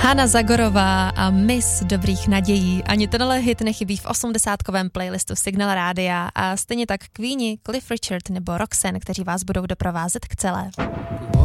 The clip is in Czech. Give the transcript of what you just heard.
Hana Zagorová a Miss dobrých nadějí. Ani tenhle hit nechybí v 80kovém playlistu Signal Rádia a stejně tak Queeni, Cliff Richard nebo Roxanne, kteří vás budou doprovázet k celé.